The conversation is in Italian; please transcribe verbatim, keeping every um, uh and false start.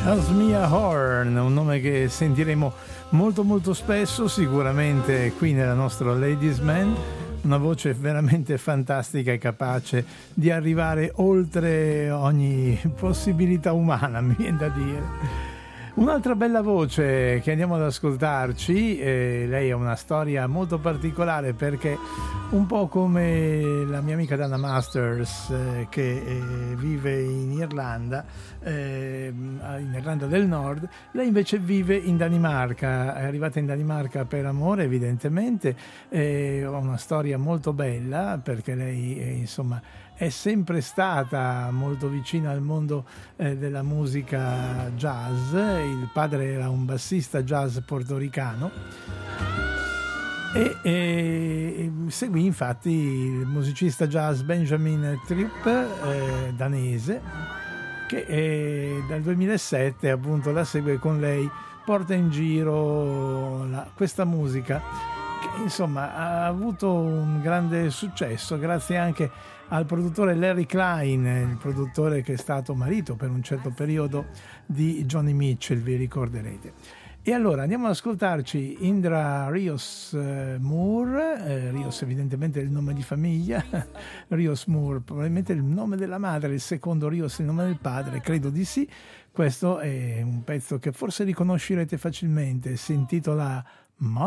Osmia Horn, un nome che sentiremo molto molto spesso sicuramente qui nella nostra Ladies Man, una voce veramente fantastica e capace di arrivare oltre ogni possibilità umana, mi viene da dire. Un'altra bella voce che andiamo ad ascoltarci, eh, lei ha una storia molto particolare perché un po' come la mia amica Dana Masters eh, che eh, vive in Irlanda, eh, in Irlanda del Nord, lei invece vive in Danimarca, è arrivata in Danimarca per amore evidentemente, eh, ha una storia molto bella perché lei eh, insomma è sempre stata molto vicina al mondo eh, della musica jazz. Il padre era un bassista jazz portoricano e, e seguì infatti il musicista jazz Benjamin Tripp, eh, danese, che eh, dal duemilasette appunto la segue con lei, porta in giro la, questa musica che insomma ha avuto un grande successo grazie anche al produttore Larry Klein, il produttore che è stato marito per un certo periodo di Johnny Mitchell, vi ricorderete. E allora andiamo ad ascoltarci Indra Rios eh, Moore, eh, Rios evidentemente è il nome di famiglia, Rios Moore probabilmente il nome della madre, il secondo Rios il nome del padre, credo di sì. Questo è un pezzo che forse riconoscerete facilmente, si intitola